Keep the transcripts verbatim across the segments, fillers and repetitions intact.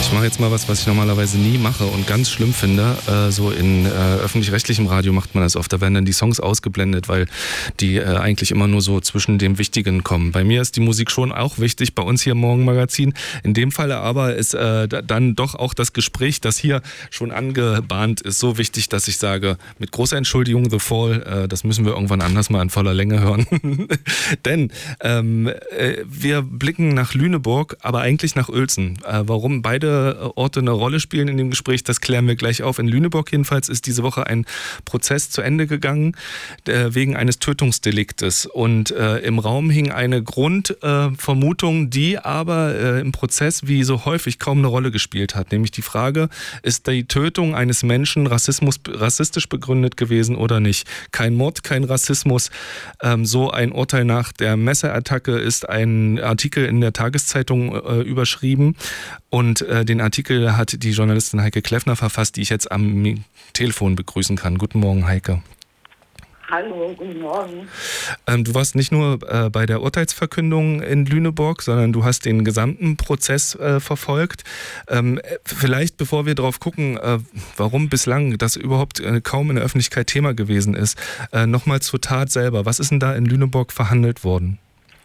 Ich mache jetzt mal was, was ich normalerweise nie mache und ganz schlimm finde. Äh, so in äh, öffentlich-rechtlichem Radio macht man das oft. Da werden dann die Songs ausgeblendet, weil die äh, eigentlich immer nur so zwischen dem Wichtigen kommen. Bei mir ist die Musik schon auch wichtig, bei uns hier im Morgenmagazin. In dem Falle aber ist äh, dann doch auch das Gespräch, das hier schon angebahnt ist, so wichtig, dass ich sage, mit großer Entschuldigung, The Fall, äh, das müssen wir irgendwann anders mal in voller Länge hören. Denn ähm, äh, wir blicken nach Lüneburg, aber eigentlich nach Uelzen. Äh, warum beide Orte eine Rolle spielen in dem Gespräch, das klären wir gleich auf. In Lüneburg jedenfalls ist diese Woche ein Prozess zu Ende gegangen äh, wegen eines Tötungsdeliktes. Und äh, im Raum hing eine Grundvermutung, äh, die aber äh, im Prozess wie so häufig kaum eine Rolle gespielt hat. Nämlich die Frage, ist die Tötung eines Menschen Rassismus, rassistisch begründet gewesen oder nicht? Kein Mord, kein Rassismus. Ähm, so ein Urteil nach der Messerattacke ist ein Artikel in der Tageszeitung äh, überschrieben. Und äh, den Artikel hat die Journalistin Heike Kleffner verfasst, die ich jetzt am Telefon begrüßen kann. Guten Morgen, Heike. Hallo, guten Morgen. Ähm, du warst nicht nur äh, bei der Urteilsverkündung in Lüneburg, sondern du hast den gesamten Prozess äh, verfolgt. Ähm, vielleicht, bevor wir drauf gucken, äh, warum bislang das überhaupt äh, kaum in der Öffentlichkeit Thema gewesen ist, äh, nochmal zur Tat selber. Was ist denn da in Lüneburg verhandelt worden?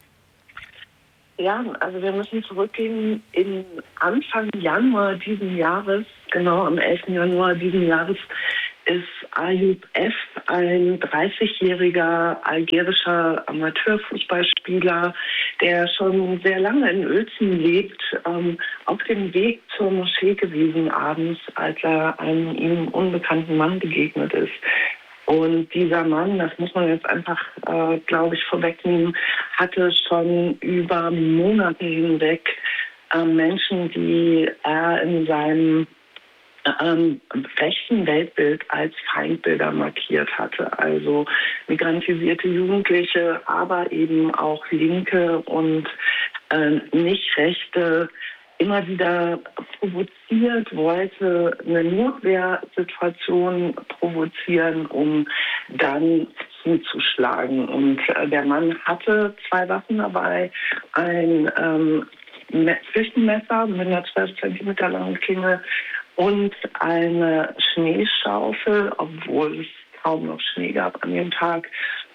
Ja, also wir müssen zurückgehen in Anfang Januar diesen Jahres, genau am elften Januar diesen Jahres, ist Ayoub F., ein dreißigjähriger algerischer Amateurfußballspieler, der schon sehr lange in Uelzen lebt, ähm, auf dem Weg zur Moschee gewesen abends, als er einem ihm unbekannten Mann begegnet ist. Und dieser Mann, das muss man jetzt einfach, äh, glaube ich, vorwegnehmen, hatte schon über Monate hinweg äh, Menschen, die er in seinem ähm, rechten Weltbild als Feindbilder markiert hatte. Also migrantisierte Jugendliche, aber eben auch Linke und äh, nicht Rechte, immer wieder provoziert, wollte eine Notwehrsituation provozieren, um dann zuzuschlagen. Und äh, der Mann hatte zwei Waffen dabei, ein ähm, Küchenmesser mit einer zwölf Zentimeter langen Klinge und eine Schneeschaufel, obwohl es kaum noch Schnee gab an dem Tag.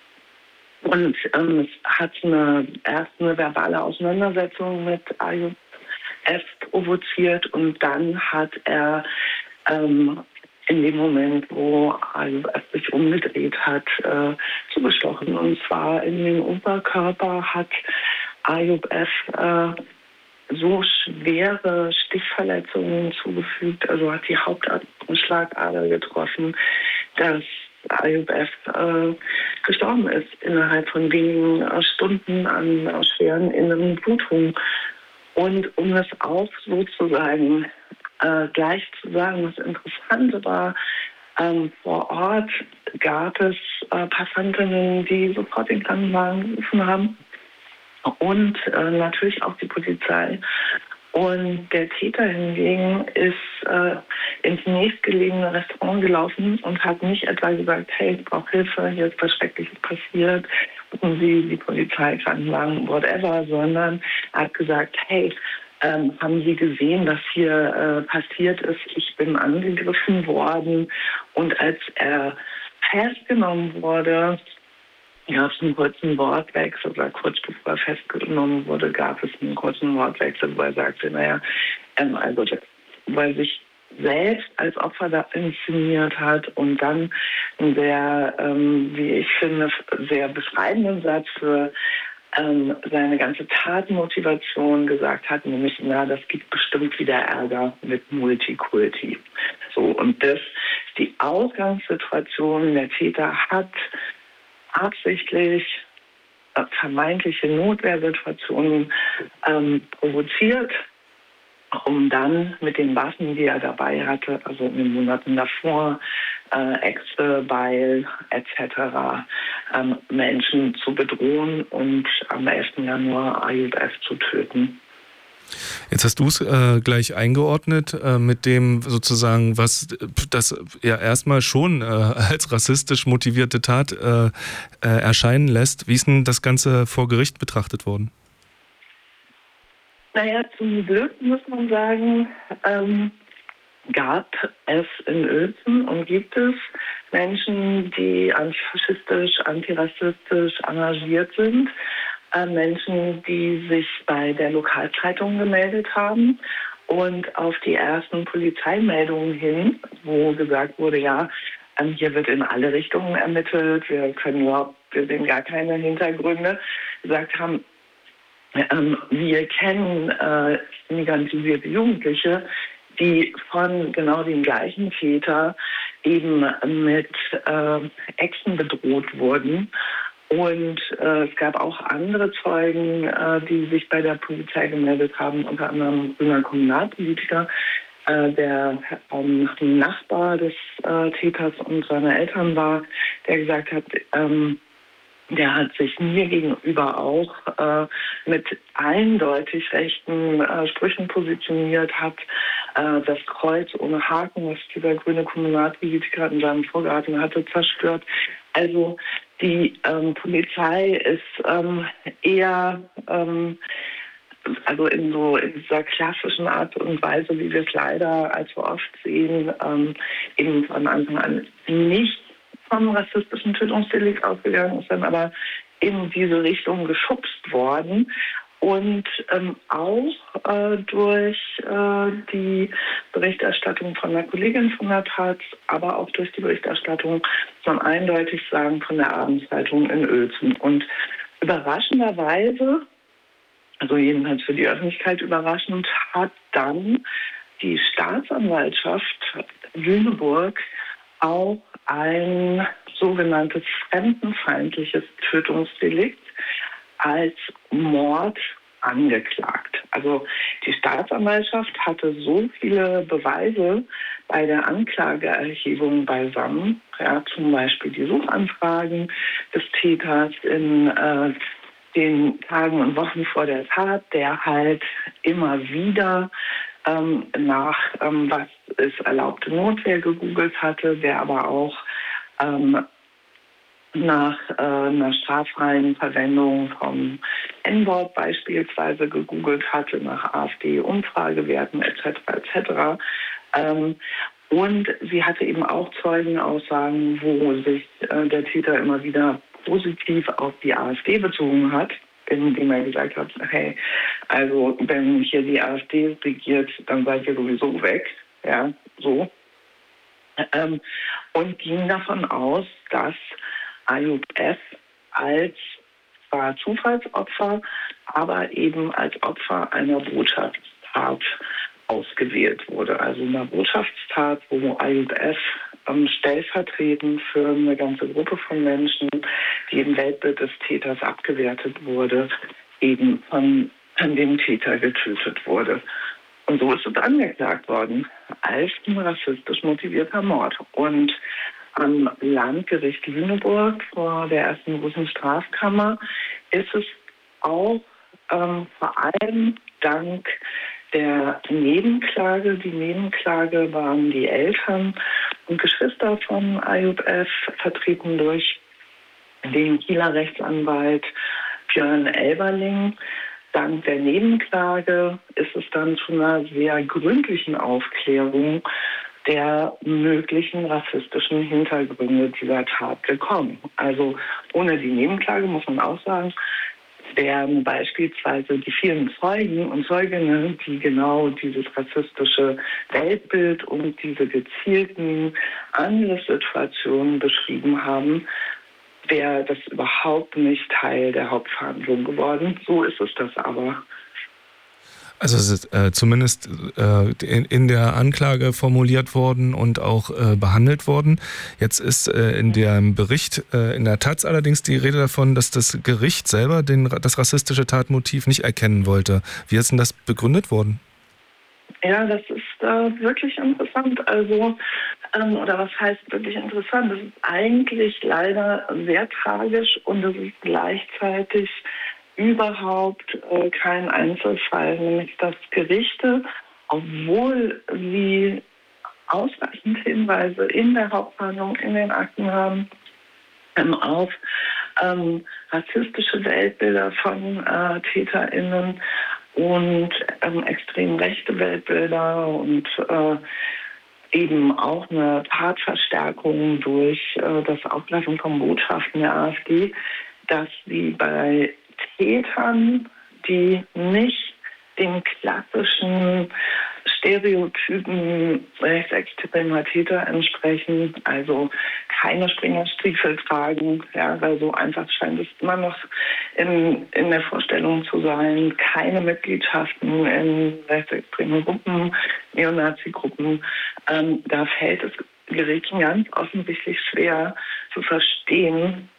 Und ähm, es hat eine, erst eine verbale Auseinandersetzung mit Ayoub F. provoziert und dann hat er ähm, in dem Moment, wo Ayoub F. sich umgedreht hat, äh, zugestochen. Und zwar in den Oberkörper hat Ayoub F. Äh, so schwere Stichverletzungen zugefügt, also hat die Hauptschlagader getroffen, dass Ayoub F. Äh, gestorben ist innerhalb von wenigen äh, Stunden an äh, schweren inneren Blutungen. Und um es auch sozusagen äh, gleich zu sagen, das Interessante war, ähm, vor Ort gab es äh, Passantinnen, die sofort den Krankenwagen gerufen haben und äh, natürlich auch die Polizei. Und der Täter hingegen ist äh, ins nächstgelegene Restaurant gelaufen und hat nicht etwa gesagt, hey, ich brauche Hilfe, hier ist was Schreckliches passiert, rufen Sie die Polizei, Krankenwagen, whatever, sondern er hat gesagt, hey, ähm, haben Sie gesehen, was hier äh, passiert ist? Ich bin angegriffen worden. Und als er festgenommen wurde, gab es einen kurzen Wortwechsel, oder kurz bevor er festgenommen wurde, gab es einen kurzen Wortwechsel, wo er sagte, naja, ähm, also weil sich selbst als Opfer da inszeniert hat und dann einen sehr, ähm, wie ich finde, sehr beschreibenden Satz für ähm, seine ganze Tatmotivation gesagt hat, nämlich, na, das gibt bestimmt wieder Ärger mit Multikulti. So, und das ist die Ausgangssituation. Der Täter hat absichtlich äh, vermeintliche Notwehrsituationen ähm, provoziert, um dann mit den Waffen, die er dabei hatte, also in den Monaten davor, äh, Äxte, Beil et cetera, ähm, Menschen zu bedrohen und am elften Januar Ayoub F. zu töten. Jetzt hast du es äh, gleich eingeordnet äh, mit dem sozusagen, was das ja erstmal schon äh, als rassistisch motivierte Tat äh, äh, erscheinen lässt. Wie ist denn das Ganze vor Gericht betrachtet worden? Naja, zum Glück muss man sagen, ähm, gab es in Uelzen und gibt es Menschen, die antifaschistisch, antirassistisch engagiert sind, äh, Menschen, die sich bei der Lokalzeitung gemeldet haben und auf die ersten Polizeimeldungen hin, wo gesagt wurde, ja, ähm, hier wird in alle Richtungen ermittelt, wir können überhaupt, wir sehen gar keine Hintergründe, gesagt haben, ähm, wir kennen äh, migrantisierte Jugendliche, die von genau dem gleichen Täter eben mit äh, Äxten bedroht wurden. Und äh, es gab auch andere Zeugen, äh, die sich bei der Polizei gemeldet haben, unter anderem ein grüner Kommunalpolitiker, äh, der ähm, Nachbar des äh, Täters und seiner Eltern war, der gesagt hat, ähm, der hat sich mir gegenüber auch äh, mit eindeutig rechten äh, Sprüchen positioniert, hat äh, das Kreuz ohne Haken, was dieser grüne Kommunalpolitiker in seinem Vorgarten hatte, zerstört. Also die ähm, Polizei ist ähm, eher ähm, also in so in dieser klassischen Art und Weise, wie wir es leider allzu oft sehen, ähm, eben von Anfang an nicht vom rassistischen Tötungsdelikt ausgegangen ist, dann aber in diese Richtung geschubst worden. Und ähm, auch äh, durch äh, die Berichterstattung von der Kollegin von der Taz, aber auch durch die Berichterstattung, muss man eindeutig sagen, von der Abendzeitung in Uelzen. Und überraschenderweise, also jedenfalls für die Öffentlichkeit überraschend, hat dann die Staatsanwaltschaft Lüneburg auch ein sogenanntes fremdenfeindliches Tötungsdelikt als Mord angeklagt. Also die Staatsanwaltschaft hatte so viele Beweise bei der Anklageerhebung beisammen, ja, zum Beispiel die Suchanfragen des Täters in äh, den Tagen und Wochen vor der Tat, der halt immer wieder ähm, nach ähm, was ist erlaubte Notwehr gegoogelt hatte, der aber auch ähm, nach äh, einer straffreien Verwendung vom N-Wort beispielsweise gegoogelt hatte, nach AfD-Umfragewerten et cetera et cetera. Ähm, und sie hatte eben auch Zeugenaussagen, wo sich äh, der Täter immer wieder positiv auf die AfD bezogen hat, indem er gesagt hat, hey, also wenn hier die AfD regiert, dann seid ihr sowieso weg. Ja, so. Ähm, und ging davon aus, dass Ayub F. als zwar Zufallsopfer, aber eben als Opfer einer Botschaftstat ausgewählt wurde. Also einer Botschaftstat, wo Ayub F. Ähm, stellvertretend für eine ganze Gruppe von Menschen, die im Weltbild des Täters abgewertet wurde, eben von, von dem Täter getötet wurde. Und so ist es angeklagt worden, als ein rassistisch motivierter Mord. Und am Landgericht Lüneburg vor der ersten großen Strafkammer ist es auch ähm, vor allem dank der Nebenklage, die Nebenklage waren die Eltern und Geschwister von Ayub F., vertreten durch den Kieler Rechtsanwalt Björn Elberling. Dank der Nebenklage ist es dann zu einer sehr gründlichen Aufklärung der möglichen rassistischen Hintergründe dieser Tat gekommen. Also ohne die Nebenklage muss man auch sagen, wären beispielsweise die vielen Zeugen und Zeuginnen, die genau dieses rassistische Weltbild und diese gezielten Angriffssituationen beschrieben haben, wäre das überhaupt nicht Teil der Hauptverhandlung geworden. So ist es das aber. Also es ist äh, zumindest äh, in, in der Anklage formuliert worden und auch äh, behandelt worden. Jetzt ist äh, in dem Bericht äh, in der Taz allerdings die Rede davon, dass das Gericht selber den, das rassistische Tatmotiv nicht erkennen wollte. Wie ist denn das begründet worden? Ja, das ist äh, wirklich interessant. Also, ähm, oder was heißt wirklich interessant? Das ist eigentlich leider sehr tragisch und es ist gleichzeitig überhaupt äh, kein Einzelfall, nämlich dass Gerichte, obwohl sie ausreichend Hinweise in der Hauptverhandlung, in den Akten haben, ähm, auf ähm, rassistische Weltbilder von äh, TäterInnen und ähm, extrem rechte Weltbilder und äh, eben auch eine Tatverstärkung durch äh, das Aufgreifen von Botschaften der AfD, dass sie bei Tätern, die nicht den klassischen Stereotypen rechtsextremer Täter entsprechen, also keine Springerstiefel tragen, ja, weil so einfach scheint es immer noch in, in der Vorstellung zu sein, keine Mitgliedschaften in rechtsextremen Gruppen, Neonazi-Gruppen. Ähm, da fällt es Gerichten ganz offensichtlich schwer zu verstehen,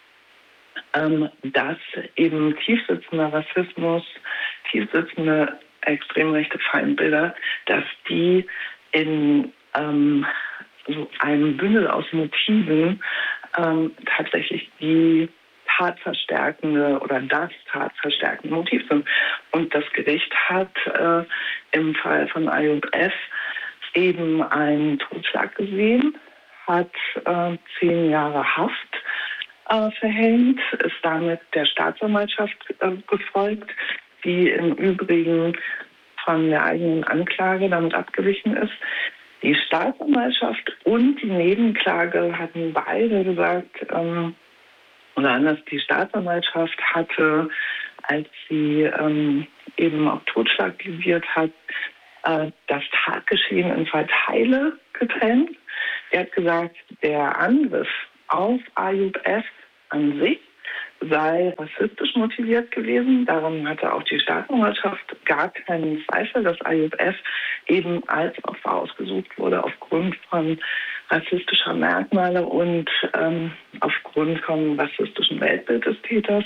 ähm, dass eben tiefsitzender Rassismus, tiefsitzende extrem rechte Feindbilder, dass die in ähm, so einem Bündel aus Motiven ähm, tatsächlich die tatverstärkende oder das tatverstärkende Motiv sind. Und das Gericht hat äh, im Fall von Ayoub F. eben einen Totschlag gesehen, hat äh, zehn Jahre Haft äh, verhängt, ist damit der Staatsanwaltschaft äh, gefolgt, die im Übrigen von der eigenen Anklage damit abgewichen ist. Die Staatsanwaltschaft und die Nebenklage hatten beide gesagt, ähm, oder anders, die Staatsanwaltschaft hatte, als sie ähm, eben auf Totschlag plädiert hat, äh, das Tatgeschehen in zwei Teile getrennt. Er hat gesagt, der Angriff auf Ayoub F. an sich sei rassistisch motiviert gewesen. Daran hatte auch die Staatsanwaltschaft gar keinen Zweifel, dass Ayoub F. eben als Opfer ausgesucht wurde aufgrund von rassistischer Merkmale und ähm, aufgrund vom rassistischen Weltbild des Täters.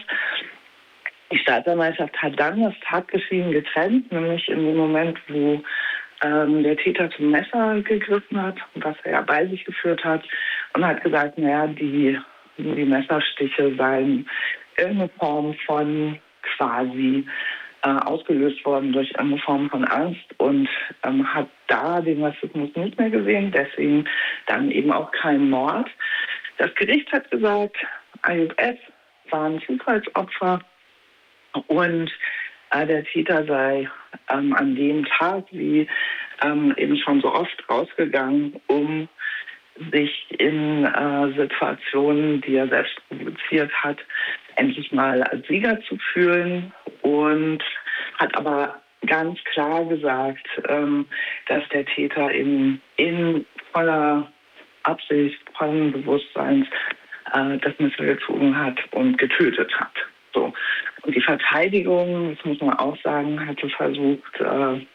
Die Staatsanwaltschaft hat dann das Tatgeschehen getrennt, nämlich in dem Moment, wo ähm, der Täter zum Messer gegriffen hat, was er ja bei sich geführt hat, und hat gesagt, naja, die Die Messerstiche seien irgendeine Form von quasi äh, ausgelöst worden durch eine Form von Angst und ähm, hat da den Rassismus nicht mehr gesehen, deswegen dann eben auch kein Mord. Das Gericht hat gesagt, Ayoub F. war ein Zufallsopfer und äh, der Täter sei ähm, an dem Tag, wie ähm, eben schon so oft, rausgegangen, um sich in äh, Situationen, die er selbst provoziert hat, endlich mal als Sieger zu fühlen und hat aber ganz klar gesagt, ähm, dass der Täter in, in voller Absicht, vollen Bewusstseins äh, das Messer gezogen hat und getötet hat. So. Und die Verteidigung, das muss man auch sagen, hatte versucht, äh,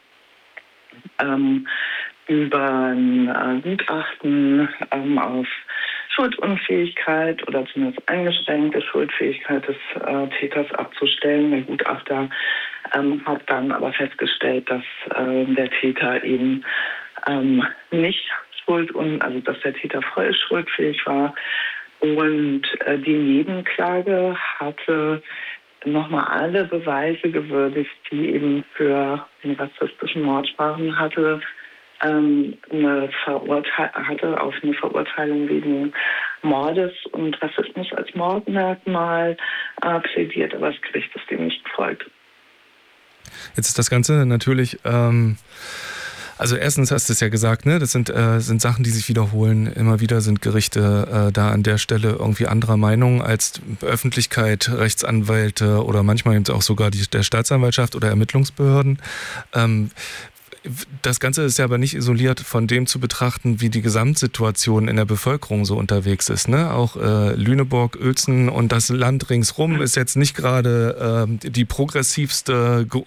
ähm, über ein äh, Gutachten ähm, auf Schuldunfähigkeit oder zumindest eingeschränkte Schuldfähigkeit des äh, Täters abzustellen. Der Gutachter ähm, hat dann aber festgestellt, dass äh, der Täter eben ähm, nicht schuld und also dass der Täter voll schuldfähig war. Und äh, die Nebenklage hatte nochmal alle Beweise gewürdigt, die eben für den rassistischen Mord sprachen, hatte ähm, eine Verurteil- hatte auf eine Verurteilung wegen Mordes und Rassismus als Mordmerkmal äh, plädiert, aber das Gericht ist dem nicht gefolgt. Jetzt ist das Ganze natürlich, ähm, also erstens hast du es ja gesagt, ne, das sind, äh, sind Sachen, die sich wiederholen. Immer wieder sind Gerichte äh, da an der Stelle irgendwie anderer Meinung als Öffentlichkeit, Rechtsanwälte oder manchmal eben auch sogar die, der Staatsanwaltschaft oder Ermittlungsbehörden. Ähm, Das Ganze ist ja aber nicht isoliert von dem zu betrachten, wie die Gesamtsituation in der Bevölkerung so unterwegs ist. Ne? Auch äh, Lüneburg, Uelzen und das Land ringsrum ist jetzt nicht gerade äh, die progressivste G-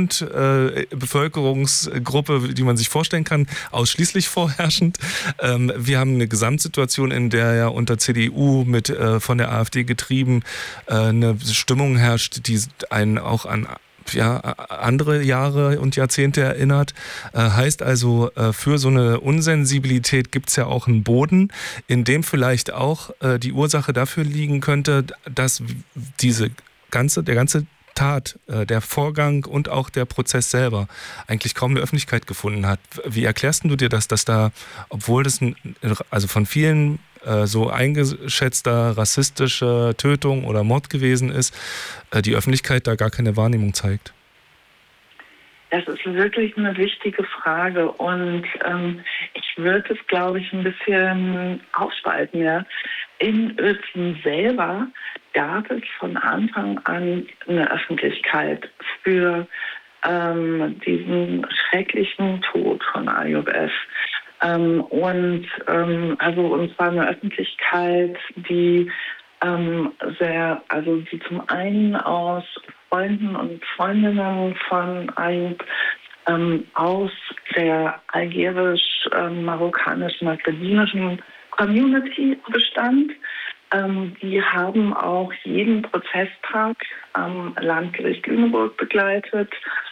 Grundbevölkerungsgruppe, äh, die man sich vorstellen kann, ausschließlich vorherrschend. Ähm, wir haben eine Gesamtsituation, in der ja unter C D U mit äh, von der AfD getrieben äh, eine Stimmung herrscht, die einen auch an ja, andere Jahre und Jahrzehnte erinnert. Äh, heißt also, äh, für so eine Unsensibilität gibt es ja auch einen Boden, in dem vielleicht auch äh, die Ursache dafür liegen könnte, dass diese ganze, der ganze Tat, äh, der Vorgang und auch der Prozess selber eigentlich kaum eine Öffentlichkeit gefunden hat. Wie erklärst du dir das, dass da, obwohl das ein, also von vielen so eingeschätzter rassistische Tötung oder Mord gewesen ist, die Öffentlichkeit da gar keine Wahrnehmung zeigt? Das ist wirklich eine wichtige Frage und ähm, ich würde es, glaube ich, ein bisschen aufspalten. Ja. In Uelzen selber gab es von Anfang an eine Öffentlichkeit für ähm, diesen schrecklichen Tod von Ayub F. Ähm, und ähm, also und zwar eine Öffentlichkeit, die ähm, sehr, also die zum einen aus Freunden und Freundinnen von Ayub ähm, aus der algerisch-marokkanisch-maghrebinischen Community bestand. Ähm, die haben auch jeden Prozesstag am Landgericht Lüneburg begleitet,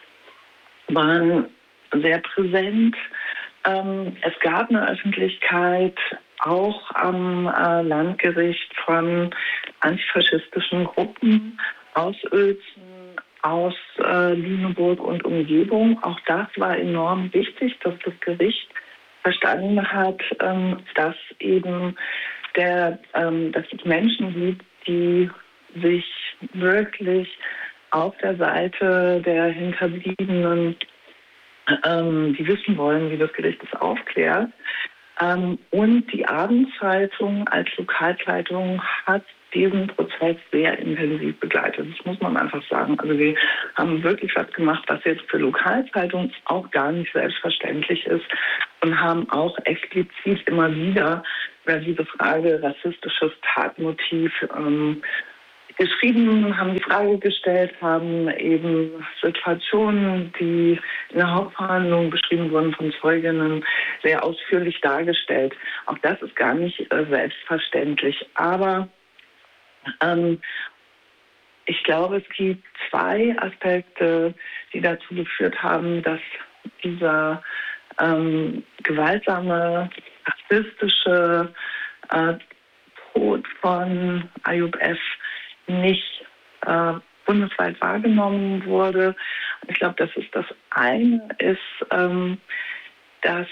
waren sehr präsent. Ähm, es gab eine Öffentlichkeit auch am äh, Landgericht von antifaschistischen Gruppen aus Uelzen, aus äh, Lüneburg und Umgebung. Auch das war enorm wichtig, dass das Gericht verstanden hat, ähm, dass eben der, ähm, dass es Menschen gibt, die sich wirklich auf der Seite der Hinterbliebenen, ähm, die wissen wollen, wie das Gericht es aufklärt. Ähm, und die Abendzeitung als Lokalzeitung hat diesen Prozess sehr intensiv begleitet. Das muss man einfach sagen. Also wir haben wirklich was gemacht, was jetzt für Lokalzeitungen auch gar nicht selbstverständlich ist und haben auch explizit immer wieder über diese Frage rassistisches Tatmotiv ähm, geschrieben, haben die Frage gestellt, haben eben Situationen, die in der Hauptverhandlung beschrieben wurden von Zeuginnen, sehr ausführlich dargestellt. Auch das ist gar nicht äh, selbstverständlich. Aber ähm, ich glaube, es gibt zwei Aspekte, die dazu geführt haben, dass dieser ähm, gewaltsame, rassistische äh, Tod von Ayub F. nicht äh, bundesweit wahrgenommen wurde. Ich glaube, das ist das eine, ist, ähm, dass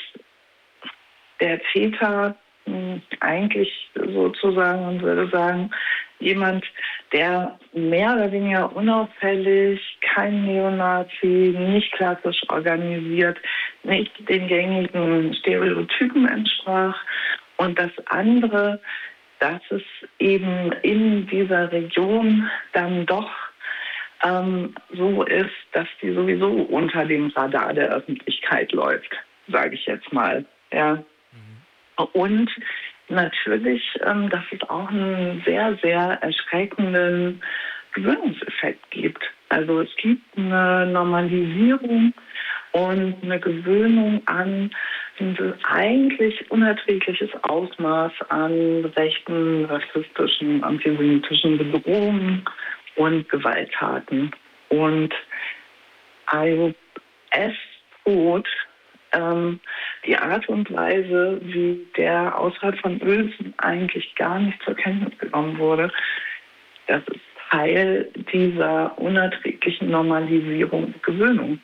der Täter mh, eigentlich sozusagen, man würde sagen, jemand, der mehr oder weniger unauffällig, kein Neonazi, nicht klassisch organisiert, nicht den gängigen Stereotypen entsprach. Und das andere, dass es eben in dieser Region dann doch ähm, so ist, dass die sowieso unter dem Radar der Öffentlichkeit läuft, sage ich jetzt mal. Ja. Mhm. Und natürlich, ähm, dass es auch einen sehr, sehr erschreckenden Gewöhnungseffekt gibt. Also es gibt eine Normalisierung und eine Gewöhnung an ein eigentlich unerträgliches Ausmaß an rechten, rassistischen, antisemitischen Bedrohungen und Gewalttaten. Und Ayub F. Tod, ähm, die Art und Weise, wie der außerhalb von Uelzen eigentlich gar nicht zur Kenntnis genommen wurde, das ist Teil dieser unerträglichen Normalisierung und Gewöhnung.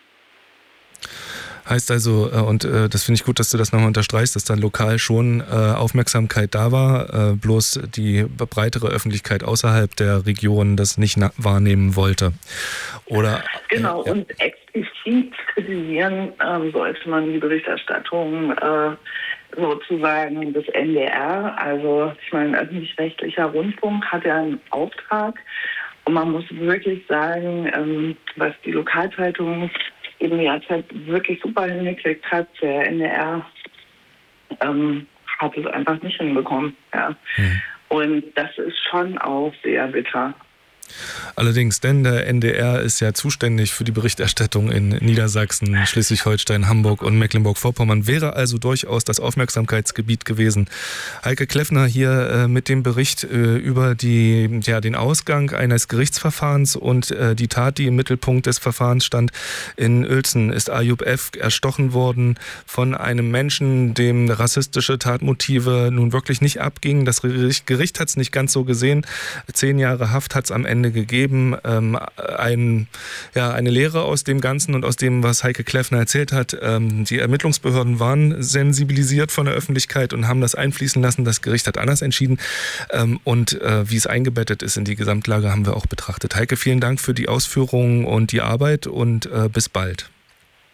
Heißt also, und äh, das finde ich gut, dass du das nochmal unterstreichst, dass dann lokal schon äh, Aufmerksamkeit da war, äh, bloß die breitere Öffentlichkeit außerhalb der Region das nicht na- wahrnehmen wollte. Oder, genau, äh, ja. Und explizit kritisieren ähm, sollte man die Berichterstattung äh, sozusagen des N D R. Also ich meine, öffentlich-rechtlicher Rundfunk hat ja einen Auftrag und man muss wirklich sagen, ähm, was die Lokalzeitung eben derzeit wirklich super hingekriegt hat, der N D R ähm, hat es einfach nicht hinbekommen. Ja. Mhm. Und das ist schon auch sehr bitter. Allerdings, denn der N D R ist ja zuständig für die Berichterstattung in Niedersachsen, Schleswig-Holstein, Hamburg und Mecklenburg-Vorpommern, wäre also durchaus das Aufmerksamkeitsgebiet gewesen. Heike Kleffner hier äh, mit dem Bericht äh, über die, ja, den Ausgang eines Gerichtsverfahrens und äh, die Tat, die im Mittelpunkt des Verfahrens stand. In Uelzen ist Ayub F. erstochen worden von einem Menschen, dem rassistische Tatmotive nun wirklich nicht abgingen. Das Gericht hat es nicht ganz so gesehen. Zehn Jahre Haft hat es am Ende gegeben. Ähm, ein, ja, eine Lehre aus dem Ganzen und aus dem, was Heike Kleffner erzählt hat. Ähm, die Ermittlungsbehörden waren sensibilisiert von der Öffentlichkeit und haben das einfließen lassen. Das Gericht hat anders entschieden. Ähm, und äh, wie es eingebettet ist in die Gesamtlage, haben wir auch betrachtet. Heike, vielen Dank für die Ausführungen und die Arbeit und äh, bis bald.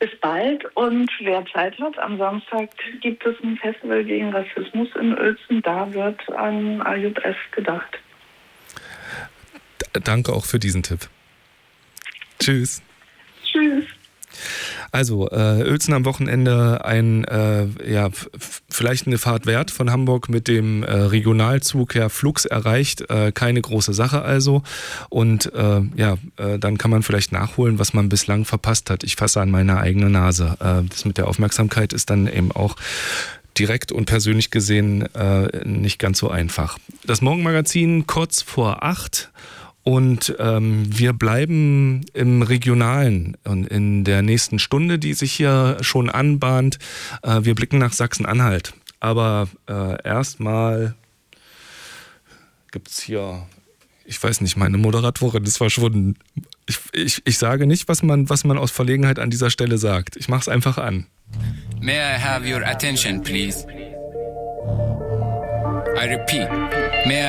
bis bald und wer Zeit hat, am Samstag gibt es ein Festival gegen Rassismus in Uelzen. Da wird an Ayub F. gedacht. D- danke auch für diesen Tipp. Tschüss. Tschüss. Also, äh, Uelzen am Wochenende ein, äh, ja, f- vielleicht eine Fahrt wert von Hamburg mit dem äh, Regionalzug Herr Flux erreicht. Äh, keine große Sache also. Und äh, ja, äh, dann kann man vielleicht nachholen, was man bislang verpasst hat. Ich fasse an meine eigene Nase. Äh, das mit der Aufmerksamkeit ist dann eben auch direkt und persönlich gesehen äh, nicht ganz so einfach. Das Morgenmagazin kurz vor acht. Und ähm, wir bleiben im Regionalen und in der nächsten Stunde, die sich hier schon anbahnt. Äh, wir blicken nach Sachsen-Anhalt. Aber äh, erstmal gibt's hier, ich weiß nicht, meine Moderatorin ist verschwunden. Ich, ich, ich sage nicht, was man, was man aus Verlegenheit an dieser Stelle sagt. Ich mach's einfach an. May I have your attention, please? I repeat, may I